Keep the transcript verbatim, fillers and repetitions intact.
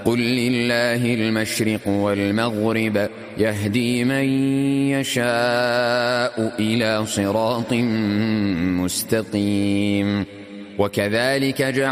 قل لله المشرق والمغرب يهدي من يشاء إلى صراط مستقيم. وكذلك جعل